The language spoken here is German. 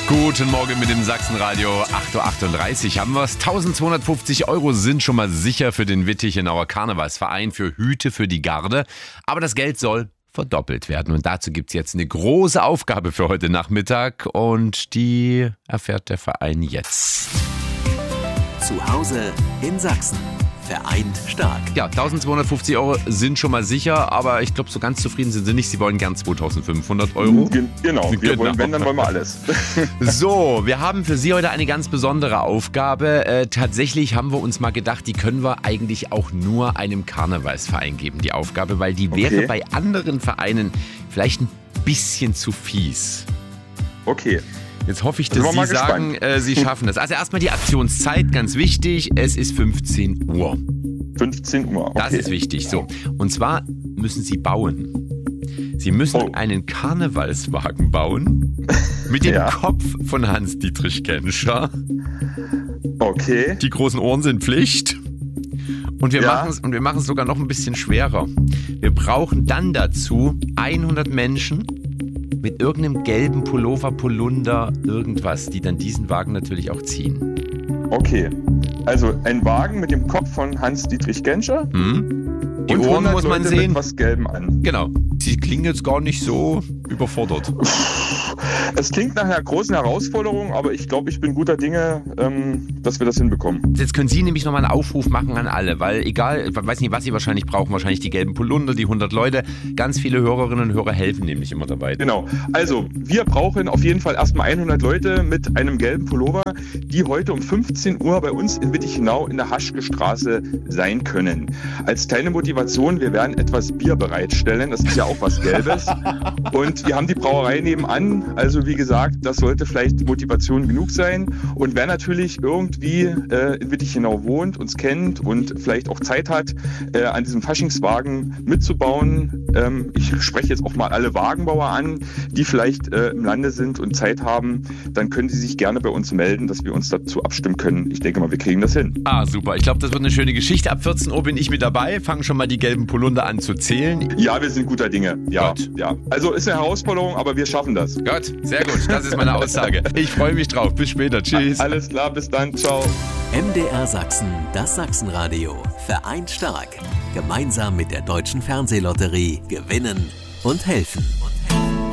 Guten Morgen mit dem Sachsenradio. 8.38 Uhr haben wir es. 1250 € sind schon mal sicher für den Wittichenauer Karnevalsverein, für Hüte für die Garde. Aber das Geld soll verdoppelt werden. Und dazu gibt es jetzt eine große Aufgabe für heute Nachmittag. Und die erfährt der Verein jetzt. Zu Hause in Sachsen. Vereint stark. Ja, 1250 € sind schon mal sicher, aber ich glaube, so ganz zufrieden sind sie nicht. Sie wollen gern 2500 €. Genau, wollen, wenn, dann wollen wir alles. So, wir haben für Sie heute eine ganz besondere Aufgabe. Tatsächlich haben wir uns mal gedacht, die können wir eigentlich auch nur einem Karnevalsverein geben, die Aufgabe, weil die wäre bei anderen Vereinen vielleicht ein bisschen zu fies. Okay. Jetzt hoffe ich, dass Sie sagen, Sie schaffen das. Also erstmal die Aktionszeit, ganz wichtig. Es ist 15 Uhr. 15 Uhr, okay. Das ist wichtig. So. Und zwar müssen Sie bauen. Sie müssen einen Karnevalswagen bauen mit dem Kopf von Hans-Dietrich Genscher. Okay. Die großen Ohren sind Pflicht. Und wir machen es sogar noch ein bisschen schwerer. Wir brauchen dann dazu 100 Menschen mit irgendeinem gelben Pullover, Polunder, irgendwas, die dann diesen Wagen natürlich auch ziehen. Okay, also ein Wagen mit dem Kopf von Hans-Dietrich Genscher. Die und Ohren muss man Leute sehen. Mit was Gelbem an. Genau. Sie klingen jetzt gar nicht so überfordert. Es klingt nach einer großen Herausforderung, aber ich glaube, ich bin guter Dinge, dass wir das hinbekommen. Jetzt können Sie nämlich nochmal einen Aufruf machen an alle, weil egal, ich weiß nicht, was Sie wahrscheinlich brauchen, wahrscheinlich die gelben Polunder, die 100 Leute, ganz viele Hörerinnen und Hörer helfen nämlich immer dabei. Genau, also wir brauchen auf jeden Fall erstmal 100 Leute mit einem gelben Pullover, die heute um 15 Uhr bei uns in Wittichenau in der Haschke Straße sein können. Als kleine Motivation, wir werden etwas Bier bereitstellen, das ist ja auch was Gelbes und wir haben die Brauerei nebenan, also wie gesagt, das sollte vielleicht Motivation genug sein. Und wer natürlich irgendwie in Wittichenau wohnt, uns kennt und vielleicht auch Zeit hat, an diesem Faschingswagen mitzubauen, ich spreche jetzt auch mal alle Wagenbauer an, die vielleicht im Lande sind und Zeit haben, dann können sie sich gerne bei uns melden, dass wir uns dazu abstimmen können. Ich denke mal, wir kriegen das hin. Ah, super. Ich glaube, das wird eine schöne Geschichte. Ab 14 Uhr bin ich mit dabei. Fangen schon mal die gelben Polunder an zu zählen. Ja, wir sind guter Dinge. Ja, Gott. ja. Also ist eine Herausforderung, aber wir schaffen das. Gott, sehr gut. Das ist meine Aussage. Ich freue mich drauf. Bis später. Tschüss. Alles klar, bis dann. Ciao. MDR Sachsen, das Sachsenradio. Vereint stark. Gemeinsam mit der Deutschen Fernsehlotterie gewinnen und helfen.